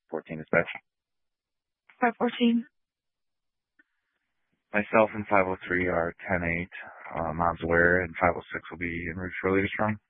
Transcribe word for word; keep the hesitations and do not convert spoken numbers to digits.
fourteen dispatch. five fourteen. Myself and five oh three are ten eight. Uh, Mom's aware, and five oh six will be en route shortly to Strong.